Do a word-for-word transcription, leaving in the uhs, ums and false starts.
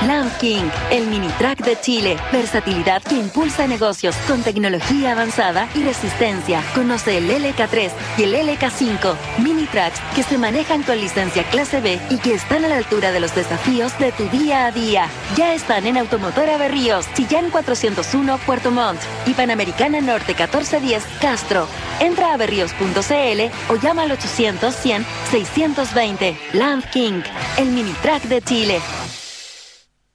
Land King, el mini track de Chile. Versatilidad que impulsa negocios con tecnología avanzada y resistencia. Conoce el L K tres y el L K cinco. Mini tracks que se manejan con licencia clase B y que están a la altura de los desafíos de tu día a día. Ya están en Automotora Berríos, Chillán cuatrocientos uno, Puerto Montt y Panamericana Norte catorce diez, Castro. Entra a berríos punto c l o llama al ochocientos, cien, seiscientos veinte. Land King, el mini track de Chile.